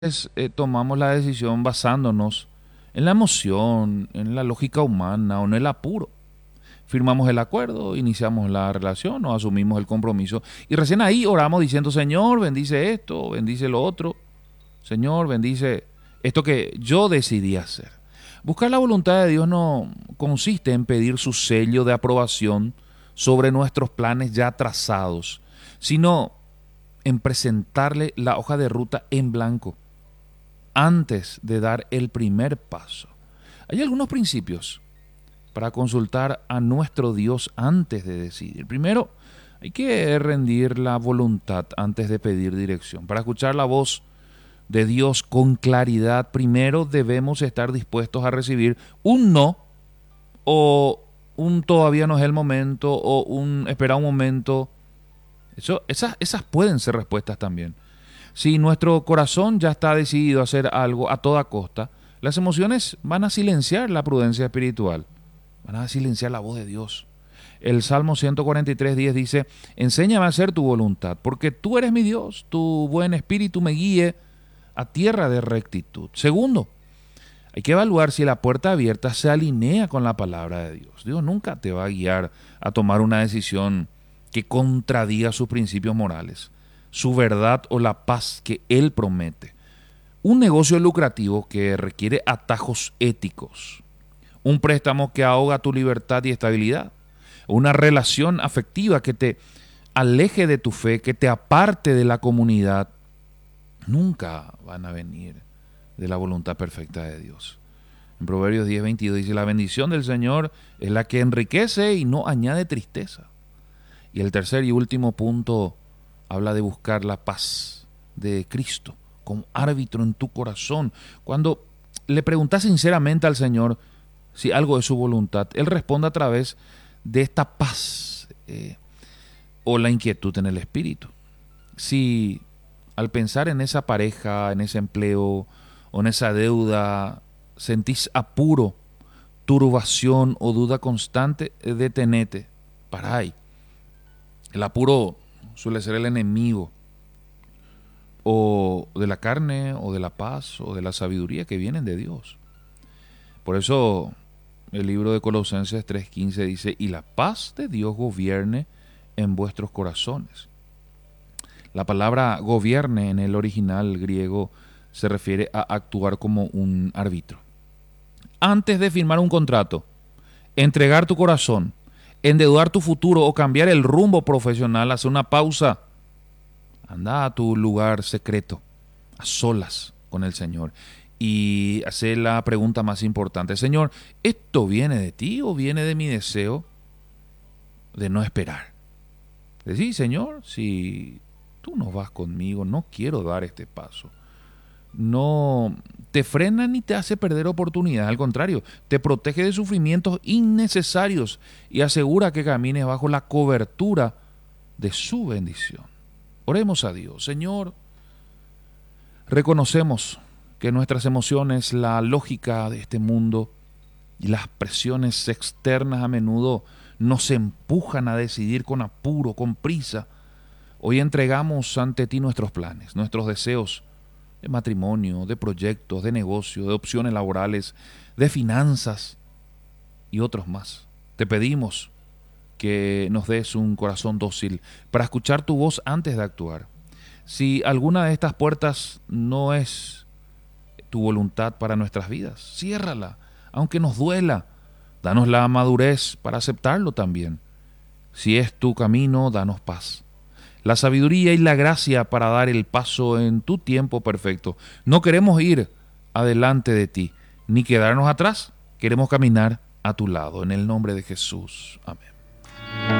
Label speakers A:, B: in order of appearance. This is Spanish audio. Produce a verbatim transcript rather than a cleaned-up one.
A: eh, tomamos la decisión basándonos en la emoción, en la lógica humana o en el apuro. Firmamos el acuerdo, iniciamos la relación o asumimos el compromiso y recién ahí oramos diciendo, Señor, bendice esto, bendice lo otro, Señor, bendice esto que yo decidí hacer. Buscar la voluntad de Dios no consiste en pedir su sello de aprobación sobre nuestros planes ya trazados, sino en presentarle la hoja de ruta en blanco antes de dar el primer paso. Hay algunos principios para consultar a nuestro Dios antes de decidir. Primero, hay que rendir la voluntad antes de pedir dirección. Para escuchar la voz de Dios con claridad, primero debemos estar dispuestos a recibir un no o un todavía no es el momento o un espera un momento. Eso, esas, esas pueden ser respuestas también. Si nuestro corazón ya está decidido a hacer algo a toda costa, las emociones van a silenciar la prudencia espiritual, van a silenciar la voz de Dios. El Salmo ciento cuarenta y tres, diez dice, enséñame a hacer tu voluntad, porque tú eres mi Dios, tu buen espíritu me guíe a tierra de rectitud. Segundo, hay que evaluar si la puerta abierta se alinea con la palabra de Dios. Dios nunca te va a guiar a tomar una decisión que contradiga sus principios morales, su verdad o la paz que Él promete. Un negocio lucrativo que requiere atajos éticos, un préstamo que ahoga tu libertad y estabilidad, una relación afectiva que te aleje de tu fe, que te aparte de la comunidad, nunca van a venir de la voluntad perfecta de Dios. En Proverbios diez, veintidós dice, la bendición del Señor es la que enriquece y no añade tristeza. Y el tercer y último punto habla de buscar la paz de Cristo como árbitro en tu corazón. Cuando le preguntas sinceramente al Señor si algo es su voluntad, Él responde a través de esta paz eh, o la inquietud en el espíritu. Si al pensar en esa pareja, en ese empleo o en esa deuda, sentís apuro, turbación o duda constante, detenete, para ahí. El apuro suele ser el enemigo o de la carne o de la paz o de la sabiduría que vienen de Dios. Por eso el libro de Colosenses tres quince dice, y la paz de Dios gobierne en vuestros corazones. La palabra gobierne en el original griego se refiere a actuar como un árbitro. Antes de firmar un contrato, entregar tu corazón, endeudar tu futuro o cambiar el rumbo profesional, hacer una pausa, anda a tu lugar secreto, a solas con el Señor y hacer la pregunta más importante, Señor, ¿esto viene de ti o viene de mi deseo de no esperar? Decir, Señor, si tú no vas conmigo, no quiero dar este paso. No te frena ni te hace perder oportunidades, al contrario, te protege de sufrimientos innecesarios y asegura que camines bajo la cobertura de su bendición. Oremos a Dios. Señor, reconocemos que nuestras emociones, la lógica de este mundo y las presiones externas a menudo nos empujan a decidir con apuro, con prisa. Hoy entregamos ante ti nuestros planes, nuestros deseos de matrimonio, de proyectos, de negocio, de opciones laborales, de finanzas y otros más. Te pedimos que nos des un corazón dócil para escuchar tu voz antes de actuar. Si alguna de estas puertas no es tu voluntad para nuestras vidas, ciérrala, aunque nos duela. Danos la madurez para aceptarlo también. Si es tu camino, danos paz, la sabiduría y la gracia para dar el paso en tu tiempo perfecto. No queremos ir adelante de ti, ni quedarnos atrás. Queremos caminar a tu lado. En el nombre de Jesús. Amén.